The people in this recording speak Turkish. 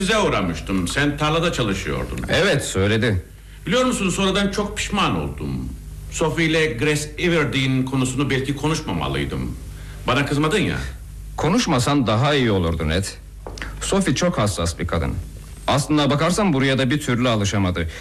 Size uğramıştım. Sen tarlada çalışıyordun. Evet, söyledi. Biliyor musun, sonradan çok pişman oldum. Sophie ile Grace Everdeen konusunu belki konuşmamalıydım. Bana kızmadın ya. Konuşmasan daha iyi olurdu Ned. Sophie çok hassas bir kadın. Aslına bakarsan buraya da bir türlü alışamadı.